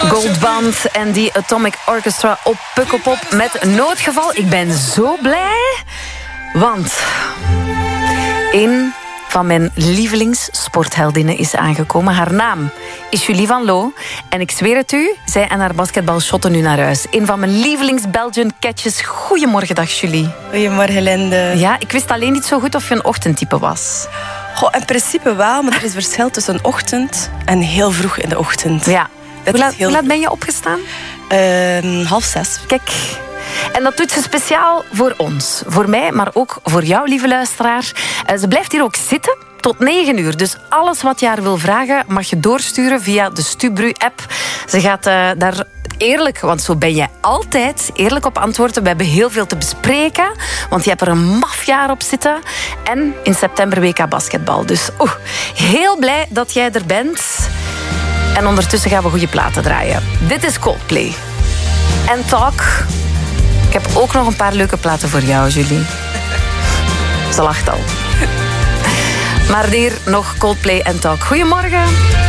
Goldband en die Atomic Orchestra op Pukkelpop met Noodgeval. Ik ben zo blij, want een van mijn lievelingssportheldinnen is aangekomen. Haar naam is Julie Van Loo. En ik zweer het u, zij en haar basketbal shotten nu naar huis. Een van mijn lievelings-Belgian catches. Goedemorgen, dag Julie. Goedemorgen, Linde. Ja, ik wist alleen niet zo goed of je een ochtendtype was. Goh, in principe wel, maar er is verschil tussen ochtend en heel vroeg in de ochtend. Ja. Hoe laat ben je opgestaan? 5:30. Kijk, en dat doet ze speciaal voor ons. Voor mij, maar ook voor jou, lieve luisteraar. Ze blijft hier ook zitten tot 9 uur. Dus alles wat je haar wil vragen, mag je doorsturen via de Stubru-app. Ze gaat daar eerlijk, want zo ben je altijd, eerlijk op antwoorden. We hebben heel veel te bespreken, want je hebt er een maf jaar op zitten. En in september WK basketbal. Dus heel blij dat jij er bent. En ondertussen gaan we goede platen draaien. Dit is Coldplay. En Talk. Ik heb ook nog een paar leuke platen voor jou, Julie. Ze lacht al. Maar hier nog Coldplay en Talk. Goedemorgen.